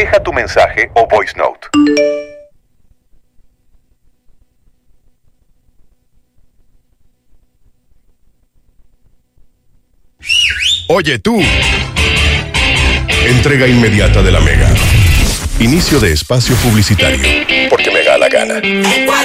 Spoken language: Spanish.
Deja tu mensaje o voice note. Oye tú. Entrega inmediata de la Mega. Inicio de espacio publicitario. Porque me da la gana.